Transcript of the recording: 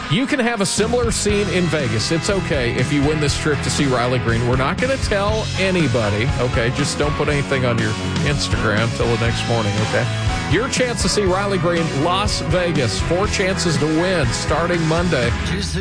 You can have a similar scene in Vegas. It's okay if you win this trip to see Riley Green. We're not going to tell anybody, okay? Just don't put anything on your Instagram till the next morning, okay? Your chance to see Riley Green, Las Vegas. 4 chances to win starting Monday.